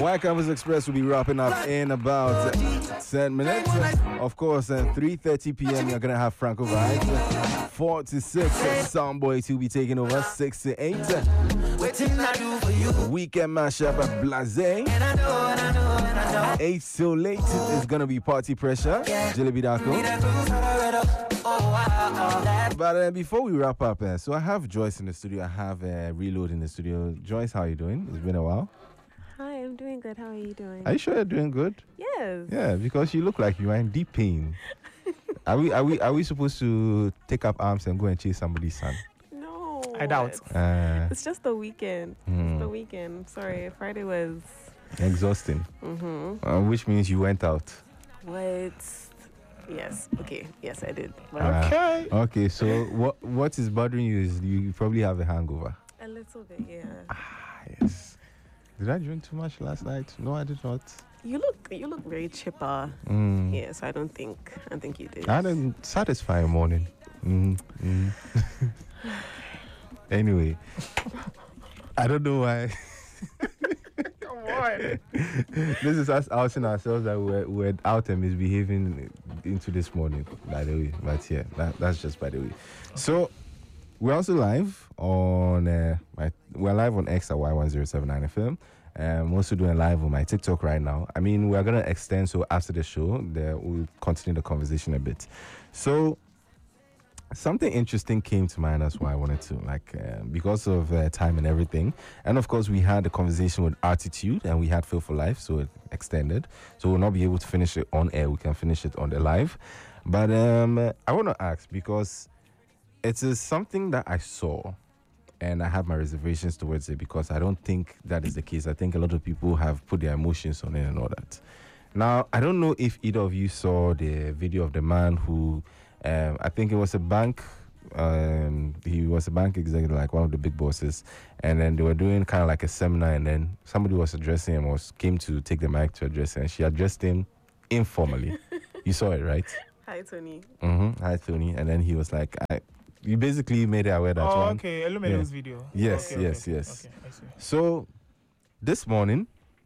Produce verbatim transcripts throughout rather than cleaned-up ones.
White Campus Express will be wrapping up in about ten minutes. Of course, at three thirty p.m. you're going to have Franco Vibes. four to six, Soundboy will be taking over. six to eight, Weekend Mashup at Blase. eight till late is going to be Party Pressure, Jalebi Dako. But uh, before we wrap up, uh, so I have Joyce in the studio. I have uh, Reload in the studio. Joyce, how are you doing? It's been a while. Hi, I'm doing good. How are you doing? Are you sure you're doing good? Yes. Yeah, because you look like you are in deep pain. Are we are we are we supposed to take up arms and go and chase somebody's son? No. I doubt. It's, Uh, it's just the weekend. hmm. It's the weekend. Sorry, Friday was. Exhausting. Mm-hmm. Uh, which means you went out. What? Yes. Okay. Yes, I did. But Uh, Okay. Okay, so what what is bothering you is you probably have a hangover. a little bit, yeah. Ah, yes. Did I drink too much last night? No, I did not. You look. You look very chipper. Mm. Yes, I don't think. I think you did. I had a satisfying morning. Mm, mm. Anyway, I don't know why. Come on. This is us outing ourselves that we're, we're out and misbehaving into this morning, by the way. But yeah, that, that's just by the way. So, we're also live on, uh, my, we're live on X at Y one zero seven nine F M. Um, I'm also doing live on my TikTok right now. I mean, we're going to extend, so after the show, there, we'll continue the conversation a bit. So, something interesting came to mind. That's why I wanted to, like, uh, because of uh, time and everything. And of course, we had a conversation with Attitude and we had Feel for Life, so it extended. So we'll not be able to finish it on air. We can finish it on the live. But um, I want to ask, because it is something that I saw and I have my reservations towards it, because I don't think that is the case. I think a lot of people have put their emotions on it and all that. Now, I don't know if either of you saw the video of the man who, um, I think it was a bank, um, he was a bank executive, like one of the big bosses, and then they were doing kind of like a seminar, and then somebody was addressing him, was came to take the mic to address him, and she addressed him informally. You saw it, right? Hi, Tony. Mm-hmm. Hi, Tony. And then he was like, I, you basically made it aware that Oh, one. okay. Elumelo's Yeah. video. Yes, Okay, yes, okay. yes. Okay, I see. So, this morning,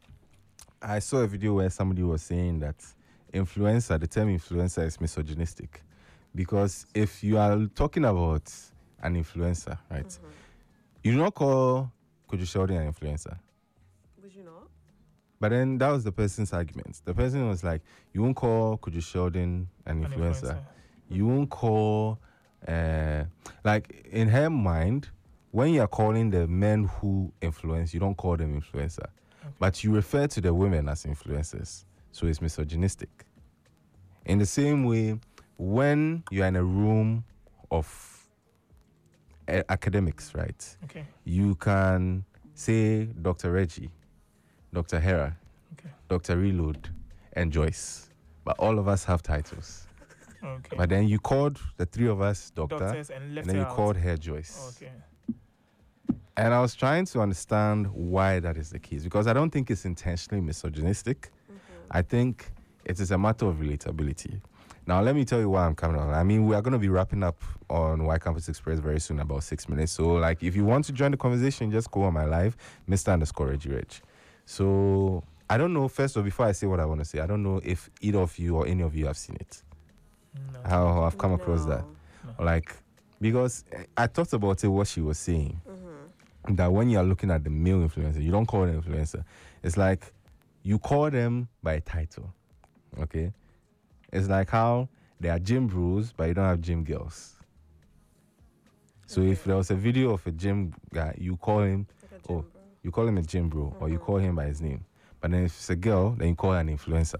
I saw a video where somebody was saying that influencer, the term influencer is misogynistic. Because if you are talking about an influencer, right, Mm-hmm. you do not call Kojo Sheldon an influencer. Would you not? But then that was the person's argument. The person was like, you won't call Kojo Sheldon an An influencer. You won't call, uh, like in her mind, when you're calling the men who influence, you don't call them influencer. But you refer to the women as influencers. So it's misogynistic. In the same way, when you're in a room of uh, academics, right, Okay. you can say Doctor Reggie, Doctor Hera, Okay. Doctor Reload, and Joyce. But all of us have titles. Okay. But then you called the three of us doctor, Doctors and left and then you her out. called her Joyce. Okay. And I was trying to understand why that is the case, because I don't think it's intentionally misogynistic. I think it is a matter of relatability. Now, let me tell you why I'm coming on. I mean, we are going to be wrapping up on Y Campus Express very soon, about six minutes. So, like, if you want to join the conversation, just go on my live, Mister underscore Reggie Reg. So, I don't know, first of all, before I say what I want to say, I don't know if either of you or any of you have seen it. No. How how I've come across that. No. Like, because I thought about it, what she was saying. Mm-hmm. That when you're looking at the male influencer, you don't call them influencer. It's like you call them by title. Okay? It's like how there are gym bros, but you don't have gym girls. So if there was a video of a gym guy, you call him, Like a gym oh, bro. you call him a gym bro, or you call him by his name. But then if it's a girl, then you call her an influencer.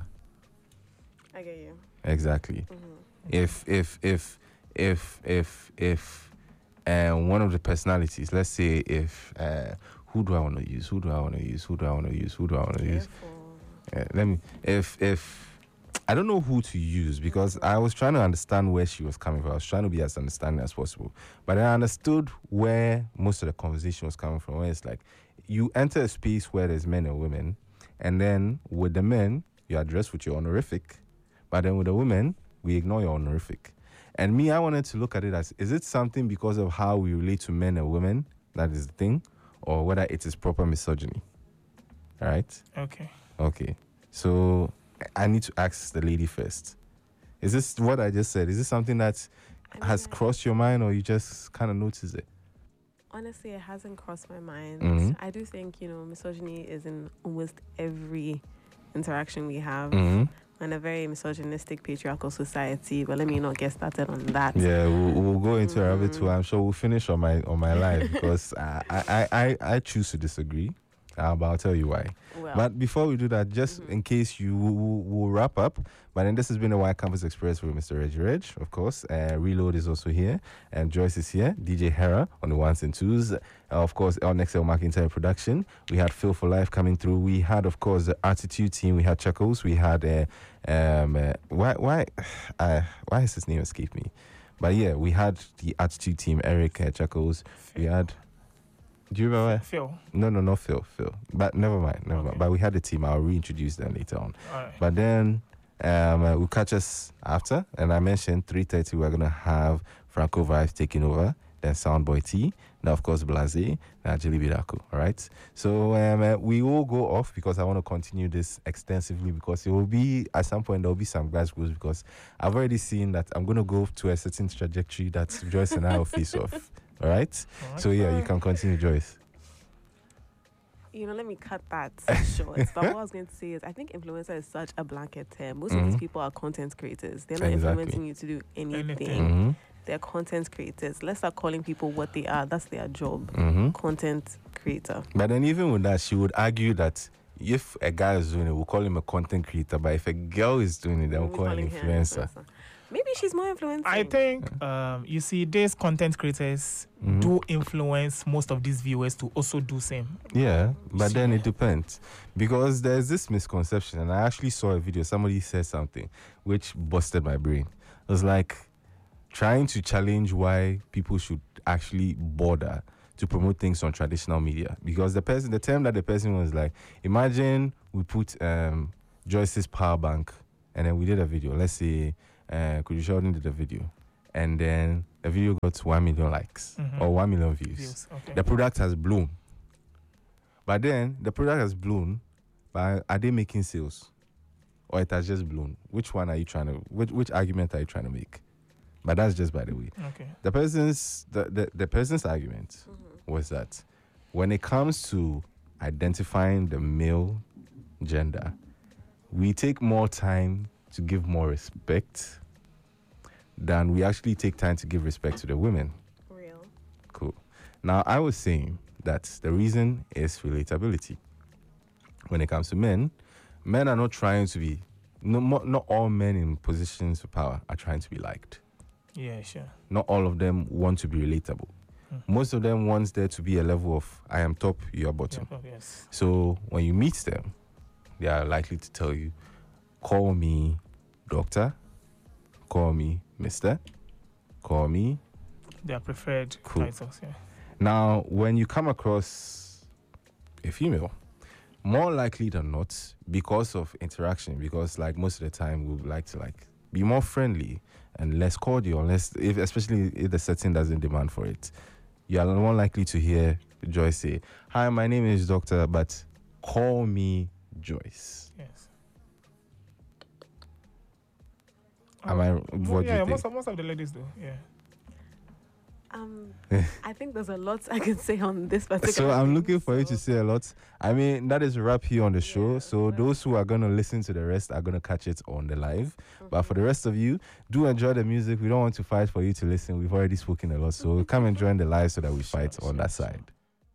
I get you. Exactly. Mm-hmm. If if if if if if um, one of the personalities, let's say if uh, who do I want to use? Who do I want to use? Who do I want to use? Who do I want to use? Careful. Uh, let me. If if I don't know who to use, because I was trying to understand where she was coming from. I was trying to be as understanding as possible, but I understood where most of the conversation was coming from. Where it's like you enter a space where there's men and women, and then with the men you address with your honorific, but then with the women we ignore your honorific. And me, I wanted to look at it as, is it something because of how we relate to men and women that is the thing, or whether it is proper misogyny? All right. Okay. Okay. So I need to ask the lady first. Is this what I just said? Is this something that I has mean, crossed your mind, or you just kind of notice it? honestly, it hasn't crossed my mind. Mhm. I do think, you know, misogyny is in almost every interaction we have. Mm-hmm. In a very misogynistic, patriarchal society, but let me not get started on that. Yeah, we'll, we'll go into a rabbit Mm. hole. I'm sure we'll finish on my on my live because I, I, I, I choose to disagree. Uh, but I'll tell you why. Well, But before we do that, just Mhm. in case you will we'll wrap up. But then this has been a White Campus Express with Mister Reggie Reg, of course. Uh, Reload is also here, and Joyce is here. D J Hera on the ones and twos. Uh, of course, our next L McIntyre production. We had Phil for Life coming through. We had, of course, the Attitude team. We had Chuckles. We had uh, um uh, why why uh, why has his name escaped me? But yeah, we had the Attitude team. Eric uh, Chuckles. We had. Do you remember? Phil. No, no, not Phil. Phil. But never mind. Never Okay. mind. But we had a team. I'll reintroduce them later on. All right. But then um, uh, we'll catch us after. And I mentioned three thirty, we're going to have Franco Vibes taking over. Then Soundboy T. Now, of course, Blase. Now, Jelly Bidako. All right. So um, uh, we will go off because I want to continue this extensively because it will be, at some point, there will be some glass goals because I've already seen that I'm going to go to a certain trajectory that Joyce and I will face off. All right. All right. So, yeah, you can continue, Joyce. you know, let me cut that short. But what I was going to say is, I think influencer is such a blanket term. Most of these Mhm. people are content creators. They're not Exactly. influencing you to do anything. Anything. Mm-hmm. They're content creators. Let's start calling people what they are. That's their job. Mm-hmm. Content creator. But then even with that, she would argue that if a guy is doing it, we'll call him a content creator. But if a girl is doing it, then we'll We're call him calling her influencer. Maybe she's more influencing. I think um, you see, these content creators Mhm. do influence most of these viewers to also do same. Yeah, but then Yeah. it depends. Because there's this misconception, and I actually saw a video, somebody said something which busted my brain. It was like trying to challenge why people should actually bother to promote things on traditional media. Because the person, the term that the person was like, imagine we put um, Joyce's power bank and then we did a video. Let's say uh, Kudu Sheldon did a video. And then the video got one million likes Mhm. or one million views. Views. Okay. The product has blown. But then the product has blown, but are they making sales? Or it has just blown? Which one are you trying to, which, which argument are you trying to make? But that's just by the way. Okay. The person's, the, the, the person's argument was that when it comes to identifying the male gender, we take more time to give more respect than we actually take time to give respect to the women. Real. Cool. Now, I was saying that the reason is relatability. When it comes to men, men are not trying to be, no, mo- not all men in positions of power are trying to be liked. Yeah, sure. Not all of them want to be relatable. Mm. Most of them want there to be a level of, I am top, you are Yeah, bottom. oh, yes. So when you meet them, they are likely to tell you, call me doctor, call me mister, call me. Their preferred Cool. titles. Yeah. Now, when you come across a female, more likely than not, because of interaction, because like most of the time we would like to like be more friendly and less cordial, less, if, especially if the setting doesn't demand for it. You are more likely to hear Joyce say, "Hi, my name is Doctor, but call me Joyce." Yes. Am I? Mo- What do yeah, you think? most of, most of the ladies do. Yeah. Um, I think there's a lot I can say on this particular. So I'm thing, looking for you to so- say a lot. I mean, that is a wrap here on the show. Yeah, So but- those who are gonna listen to the rest are gonna catch it on the live. But for the rest of you, do enjoy the music. We don't want to fight for you to listen. We've already spoken a lot. So come and join the live so that we fight Sure, on sure, that sure. side.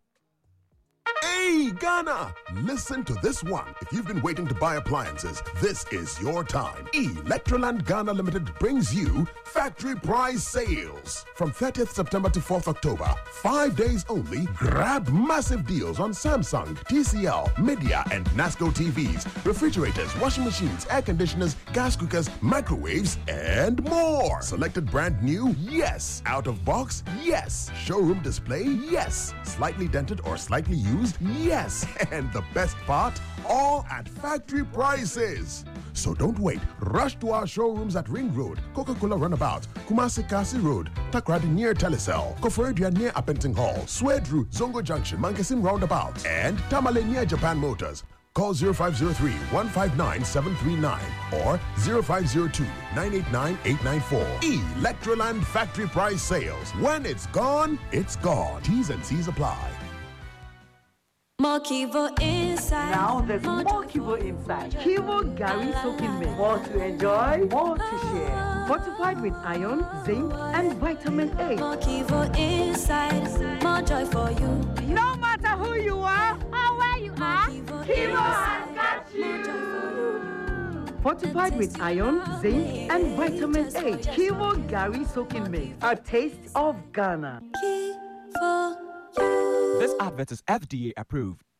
Hey, Ghana! Listen to this one. If you've been waiting to buy appliances, this is your time. Electroland Ghana Limited brings you factory price sales. From thirtieth September to fourth October, five days only, grab massive deals on Samsung, T C L, Media, and Nasco T Vs, refrigerators, washing machines, air conditioners, gas cookers, microwaves, and more. Selected brand new? Yes. Out of box? Yes. Showroom display? Yes. Slightly dented or slightly used? Yes. And the best part? All at factory prices. So don't wait. Rush to our showrooms at Ring Road, Coca-Cola Runabout, Kumasi Kasi Road, Takrady near Telecel, Koforidua near Appenting Hall, Swedru, Zongo Junction, Mankasim Roundabout, and Tamale near Japan Motors. Call zero five zero three, one five nine, seven three nine or zero five zero two, nine eight nine, eight nine four. Electroland Factory Price Sales. When it's gone, it's gone. T's and C's apply. More Kivo inside. Now there's more Kivo inside. Kivo Gary soaking milk. More to enjoy, more to share. Fortified with iron, zinc, and vitamin A. More Kivo inside. More joy for you. No matter who you are or where you are, Kivo has got you. Fortified with iron, zinc, and vitamin A. Kivo Gary soaking milk. A taste of Ghana. Kivo you. This advert is F D A approved.